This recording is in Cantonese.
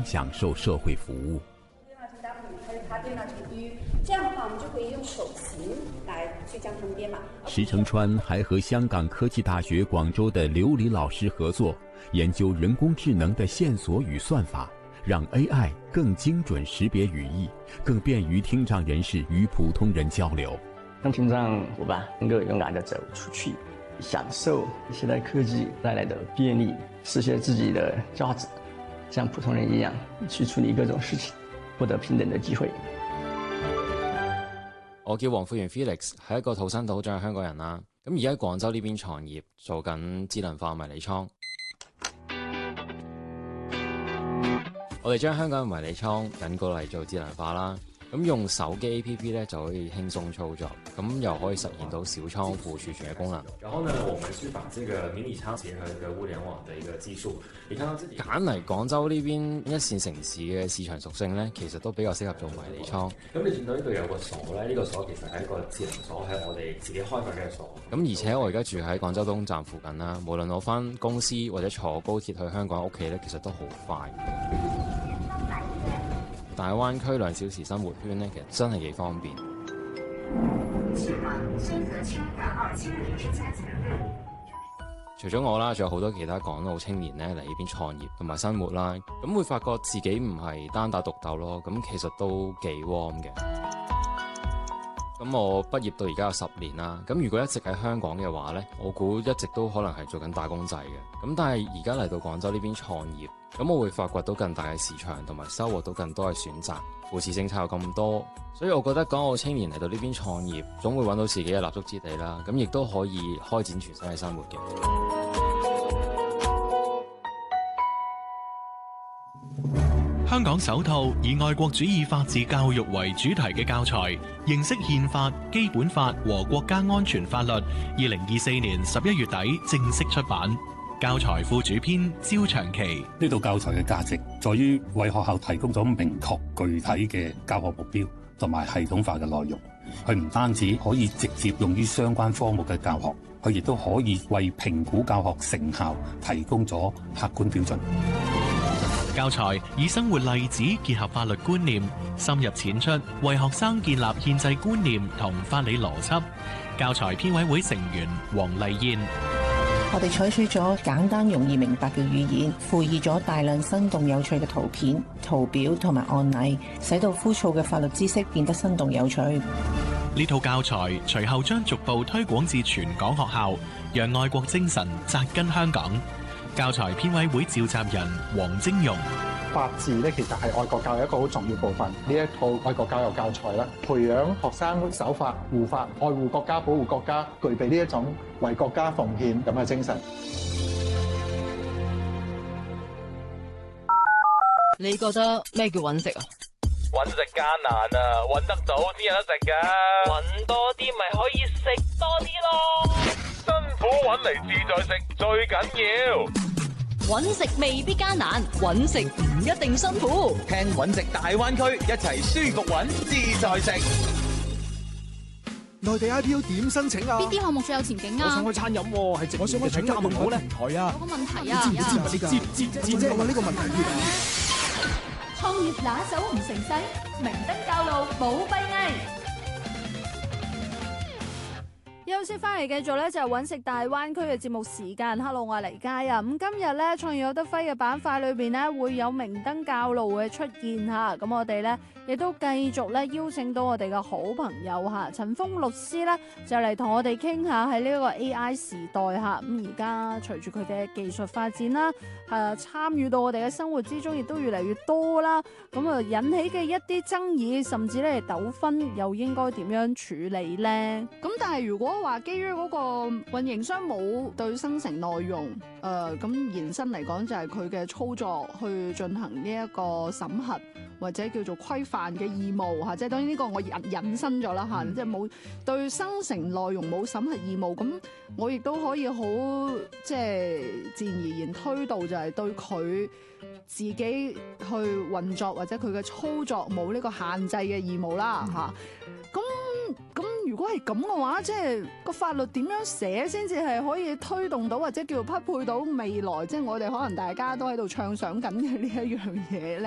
享受社會服務。 這樣的話，我們就可以用手型來去將它們編碼。 石成川還和香港科技大學廣州的劉禮老師合作，研究人工智能的線索與算法，讓 AI 更精準識別語義，更便於聽障人士與普通人交流。 讓聽障夥伴能夠勇敢地走出去，享受現代科技帶來的便利，實現自己的價值，像普通人一樣去處理各種事情，獲得平等的機會。 我叫黃富源 Felix， 係一個土生土長嘅香港人啦。咁而家喺廣州呢邊創業，做緊智能化迷你倉。我哋將香港嘅迷你倉引過嚟做智能化啦。咁用手機 APP 咧就可以輕鬆操作，咁又可以實現到小倉庫儲存嘅功能。然後呢，我們是把這個迷你倉結合一個互聯網嘅一個技術。你看到這裡揀嚟廣州呢邊一線城市嘅市場屬性咧，其實都比較適合做迷你倉。咁你見到呢度有個鎖咧，呢個鎖其實係一個智能鎖，係我哋自己開發嘅鎖。咁而且我而家住喺廣州東站附近啦，無論我返公司或者坐高鐵去香港屋企咧，其實都好快。大灣區2小時生活圈咧，其實真係幾方便。除咗我啦，仲有好多其他港澳青年咧嚟呢邊創業同埋生活啦，咁會發覺自己唔係單打獨鬥咯，咁其實都幾 warm 嘅。咁我畢業到而家有10年啦，咁如果一直喺香港嘅話呢，我估一直都可能係做緊打工仔嘅。咁但係而家嚟到廣州呢邊創業，咁我會發掘到更大嘅市場，同埋收穫到更多嘅選擇。扶持政策有咁多，所以我覺得港澳青年嚟到呢邊創業，總會揾到自己嘅立足之地啦。咁亦都可以開展全新嘅生活嘅。 香港首套以愛國主義法治教育為主題嘅教材《認識憲法、基本法和國家安全法律》，2024年11月底正式出版。教材副主編焦長期： 呢套教材嘅價值在於為學校提供咗明確具體嘅教學目標同埋系統化嘅內容。佢唔單止可以直接用於相關科目嘅教學，佢亦都可以為評估教學成效提供咗客觀標準。 教材以生活例子結合法律觀念，深入淺出，為學生建立憲制觀念同法理邏輯。教材編委會成員黃麗燕： 我哋採取咗簡單容易明白嘅語言，附以咗大量生動有趣嘅圖片、圖表同埋案例，使到枯燥嘅法律知識變得生動有趣。 呢套教材隨後將逐步推廣至全港學校，讓愛國精神扎根香港。教材編委會召集人黃晶容： 法治咧，其實係愛國教育一個好重要部分。呢一套愛國教育教材啦，培養學生守法、護法、愛護國家、保護國家，具備呢一種為國家奉獻咁嘅精神。 你覺得咩叫揾食啊？ 揾食艱難啊，揾得到先有得食噶。揾多啲咪可以食多啲咯。辛苦揾嚟自在食最緊要。 揾食未必艱難，揾食唔一定辛苦。 聽揾食大灣區，一齊舒服揾自在食。 內地 IPO 點申請啊？ 邊啲項目最有前景啊？ 我想開餐飲喎，係我想開請加盟好咧平台啊。 有個問題啊， 知唔知呢個問題創業拿手唔成勢，明燈教路冇閉翳。休息翻嚟繼續咧，就係揾食大灣區嘅節目時間。Hello， 我係黎佳啊。咁今日咧創業有得揮嘅板塊裏邊咧，會有明燈教路嘅出現吓。咁我哋咧亦都繼續咧邀請到我哋嘅好朋友吓，陳鋒律師咧就嚟同我哋傾下喺呢個 AI 時代吓。咁而家隨住佢嘅技術發展啦，參與到我哋嘅生活之中，亦都越嚟越多啦。咁啊引起嘅一啲爭議，甚至咧糾紛，又應該點樣處理咧？咁但係如果話基於嗰個運營商冇對生成內容，咁延伸嚟講就係佢嘅操作去進行呢一個審核或者叫做規範嘅義務嚇，即係當然呢個我引申咗啦嚇，即係冇對生成內容冇審核義務，咁我亦都可以好即係自然而然推導就係對佢自己去運作或者佢嘅操作冇呢個限制嘅義務啦嚇。咁如果係咁嘅話，即係個法律點樣寫先至係可以推動到或者叫匹配到未來，即係我哋可能大家都喺度暢想緊嘅呢一樣嘢咧？